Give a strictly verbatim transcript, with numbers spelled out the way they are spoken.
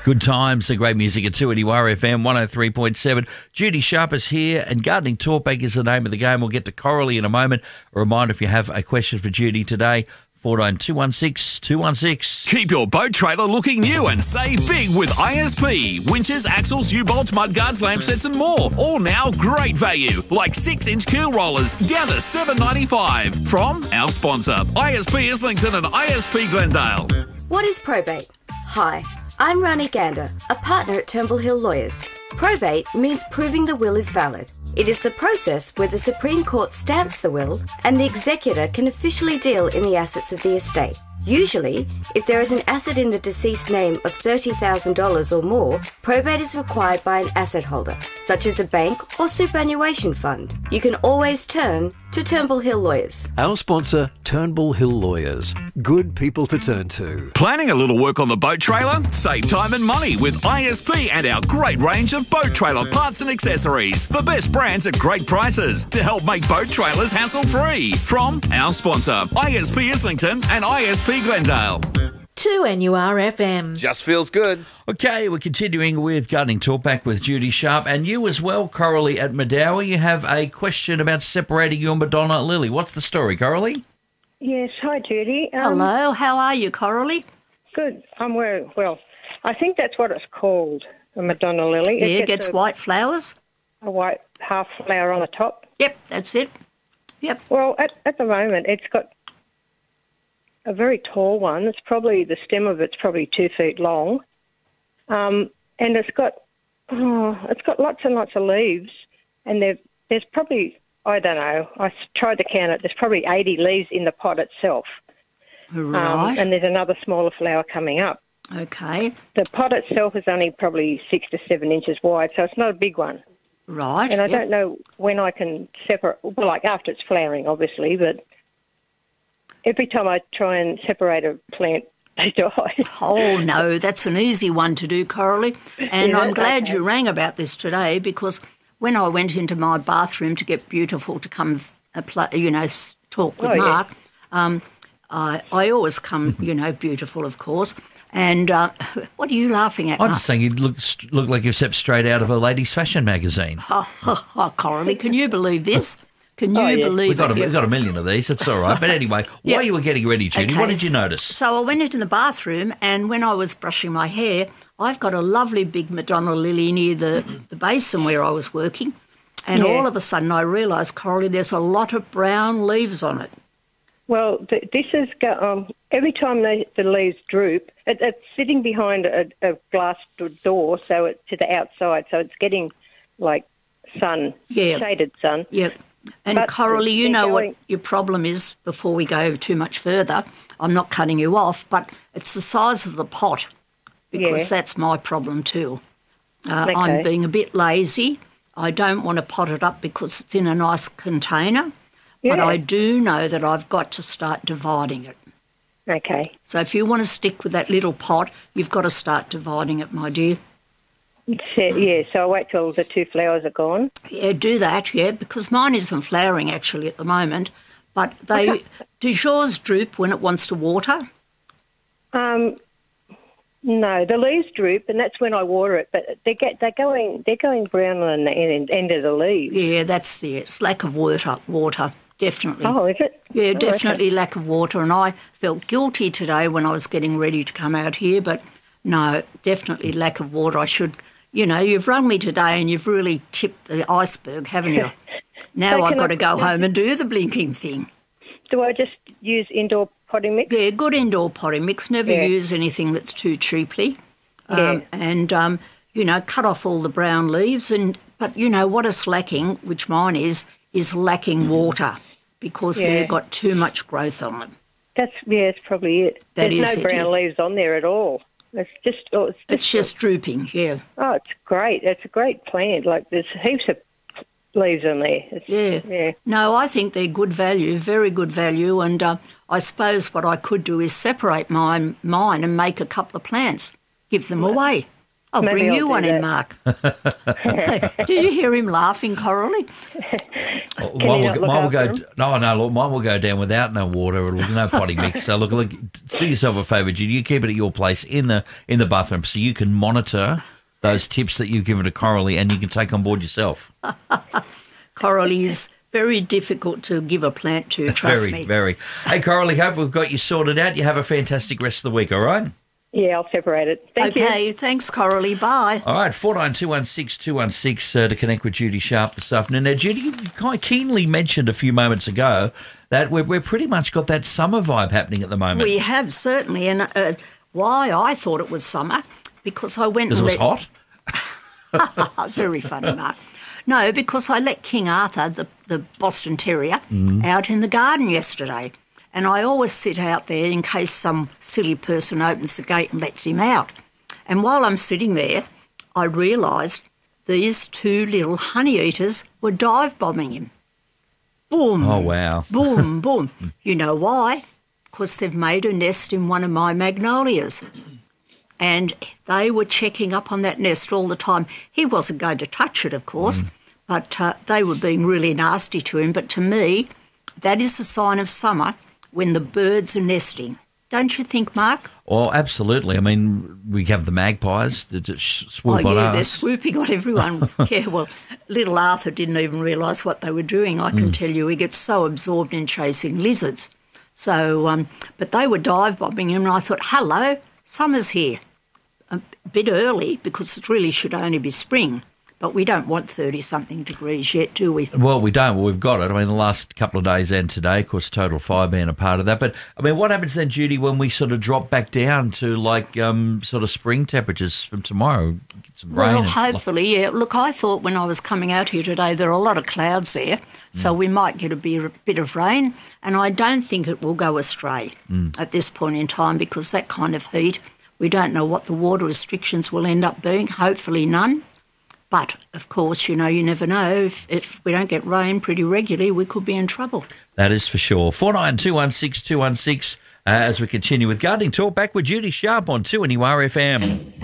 Good times, the great music at two N U R F M one oh three point seven. Judy Sharp is here, and Gardening Talkback is the name of the game. We'll get to Coralie in a moment. A reminder, if you have a question for Judy today, four nine two one six two one six. Keep your boat trailer looking new and save big with I S P. Winches, axles, U-bolts, mudguards, lamp sets and more. All now great value, like six inch keel rollers down to seven ninety-five. From our sponsor, I S P Islington and I S P Glendale. What is probate? Hi, I'm Rani Gander, a partner at Turnbull Hill Lawyers. Probate means proving the will is valid. It is the process where the Supreme Court stamps the will and the executor can officially deal in the assets of the estate. Usually, if there is an asset in the deceased's name of thirty thousand dollars or more, probate is required by an asset holder, such as a bank or superannuation fund. You can always turn to Turnbull Hill Lawyers. Our sponsor, Turnbull Hill Lawyers. Good people to turn to. Planning a little work on the boat trailer? Save time and money with I S P and our great range of boat trailer parts and accessories. The best brands at great prices to help make boat trailers hassle-free. From our sponsor, I S P Islington and I S P Glendale. two N U R F M. Just feels good. Okay, we're continuing with Gardening Talkback with Judy Sharp, and you as well, Coralie at Madawi. You have a question about separating your Madonna lily. What's the story, Coralie? Yes, hi Judy. Um, Hello, how are you, Coralie? Good. I'm well. Well, I think that's what it's called, a Madonna lily. Yeah, it it gets a, white flowers. A white half flower on the top. Yep, that's it. Yep. Well, at, at the moment, it's got a very tall one. It's probably, the stem of it's probably two feet long. Um, and it's got, oh, it's got lots and lots of leaves. And there, there's probably, I don't know, I tried to count it, there's probably eighty leaves in the pot itself. Right. Um, and there's another smaller flower coming up. Okay. The pot itself is only probably six to seven inches wide, so it's not a big one. Right. And I yep. don't know when I can separate, well, like after it's flowering, obviously, but every time I try and separate a plant, they die. Oh, no, that's an easy one to do, Coralie. And Yeah, I'm glad okay. you rang about this today, because when I went into my bathroom to get Beautiful to come, uh, pl- you know, s- talk with Oh, yeah. Mark, um, I, I always come, you know, Beautiful, of course. And uh, what are you laughing at, I'm Mark? just saying you look, look like you've stepped straight out of a ladies' fashion magazine. Oh, oh, oh, Coralie, can you believe this? Can you Oh, yeah. believe We've got, a, it? we've got a million of these, it's all right. But anyway, Yeah. while you were getting ready, Judy, Okay, what did you notice? So I went into the bathroom, and when I was brushing my hair, I've got a lovely big Madonna lily near the, the basin where I was working, and Yeah. all of a sudden I realised, Coralie, there's a lot of brown leaves on it. Well, th- this is, go- um, every time they, the leaves droop, it, it's sitting behind a, a glass d- door, so it's to the outside, so it's getting, like, sun, Yeah. shaded sun. Yep. And But Coralie, you they're know going- what your problem is, before we go too much further. I'm not cutting you off, but it's the size of the pot, because Yeah. that's my problem too. Uh, Okay. I'm being a bit lazy. I don't want to pot it up because it's in a nice container, but Yeah. I do know that I've got to start dividing it. Okay. So if you want to stick with that little pot, you've got to start dividing it, my dear. So, yeah, so I wait till the two flowers are gone. Yeah, do that, yeah, because mine isn't flowering actually at the moment, but they, does yours droop when it wants to water? Um, no, the leaves droop, and that's when I water it. But they get they're going they're going brown on the end, end of the leaves. Yeah, that's the it's lack of water, water, definitely. Oh, is it? Yeah, Oh, okay. definitely lack of water, and I felt guilty today when I was getting ready to come out here, but no, definitely lack of water. I should, you know, you've rung me today and you've really tipped the iceberg, haven't you? Now So I've can got I- to go home and do the blinking thing. Do I just use indoor potting mix? Yeah, good indoor potting mix. Never Yeah. use anything that's too cheaply. Um, Yeah. And, um, you know, cut off all the brown leaves. And But, you know, what is lacking, which mine is, is lacking water, because Yeah. they've got too much growth on them. That's yeah, it's probably it. That There's is no it, brown yeah. leaves on there at all. It's just oh, it's just, It's just drooping, yeah. oh, it's great. It's a great plant. Like there's heaps of leaves on there. It's, Yeah. yeah. No, I think they're good value, very good value. And uh, I suppose what I could do is separate mine, mine and make a couple of plants, give them away. I'll Maybe bring I'll you do one in, that. Mark. Hey, do you hear him laughing, Coralie? Mine you will, not go- look mine will go. after 'em? No, no, look, mine will go down without no water or no potting mix. So look, look, do yourself a favour, Judy. You keep it at your place in the in the bathroom, so you can monitor those tips that you've given to Coralie, and you can take on board yourself. Coralie is very difficult to give a plant to, trust very, me. very. Hey, Coralie, hope we've got you sorted out. You have a fantastic rest of the week. All right. Yeah, I'll separate it. Thank you. Okay, thanks, Coralie. Bye. All right, four nine two one six two one six uh, to connect with Judy Sharp this afternoon. Now, Judy, you quite keenly mentioned a few moments ago that we've, we've pretty much got that summer vibe happening at the moment. We have, certainly. And uh, why I thought it was summer, because I went Because it and was let... hot? Very funny, Mark. No, because I let King Arthur, the, the Boston Terrier, Mm. out in the garden yesterday. And I always sit out there in case some silly person opens the gate and lets him out. And while I'm sitting there, I realised these two little honey eaters were dive bombing him. Boom. Oh, wow. Boom, boom. You know why? Because they've made a nest in one of my magnolias. And they were checking up on that nest all the time. He wasn't going to touch it, of course, Mm. but uh, they were being really nasty to him. But to me, that is a sign of summer when the birds are nesting. Don't you think, Mark? Well, absolutely. I mean, we have the magpies that just swoop oh, on yeah, us. they're swooping on everyone. Yeah, well, little Arthur didn't even realise what they were doing. I can Mm. tell you, he gets so absorbed in chasing lizards. So, um, but they were dive bombing him, and I thought, hello, summer's here. A bit early because it really should only be spring. But we don't want thirty-something degrees yet, do we? Well, we don't. Well, we've got it. I mean, the last couple of days and today, of course, Total Fire being a part of that. But, I mean, what happens then, Judy, when we sort of drop back down to, like, um, sort of spring temperatures from tomorrow? Get some rain. Well, and- hopefully, yeah. Look, I thought when I was coming out here today, there are a lot of clouds there, so we might get a bit, a bit of rain, and I don't think it will go astray at this point in time because that kind of heat, we don't know what the water restrictions will end up being, hopefully none. But, of course, you know, you never know. If, if we don't get rain pretty regularly, we could be in trouble. That is for sure. four nine two one six two one six uh, as we continue with Gardening Talk. Back with Judy Sharp on two N U R F M.